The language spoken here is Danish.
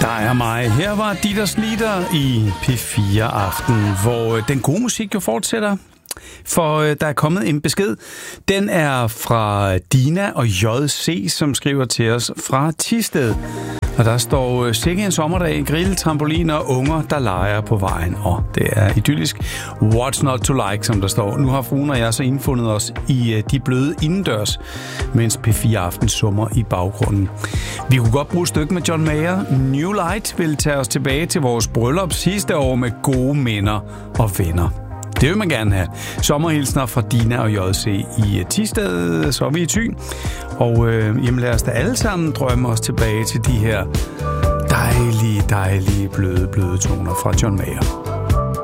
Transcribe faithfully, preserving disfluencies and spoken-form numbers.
dig og mig. Her var Dieters Lieder i P fire Aften, hvor den gode musik jo fortsætter. For der er kommet en besked. Den er fra Dina og J C, som skriver til os fra Thisted. Og der står, sikke en sommerdag, grill, trampoliner og unger, der leger på vejen. Og det er idyllisk. What's not to like, som der står. Nu har fruen og jeg så indfundet os i de bløde indendørs, mens P fire Aften summer i baggrunden. Vi kunne godt bruge et stykke med John Mayer. New Light vil tage os tilbage til vores bryllup sidste år med gode minder og venner. Det vil man gerne have. Sommerhilsner fra Dina og J C i Thisted, så er vi i Thy. Og øh, jamen lad os da alle sammen drømme os tilbage til de her dejlige, dejlige, bløde, bløde toner fra John Mayer.